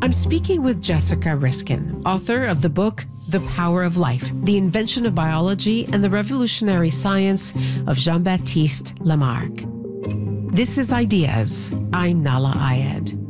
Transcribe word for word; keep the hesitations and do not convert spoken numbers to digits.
I'm speaking with Jessica Riskin, author of the book, The Power of Life, The Invention of Biology and the Revolutionary Science of Jean-Baptiste Lamarck. This is Ideas. I'm Nahlah Ayed.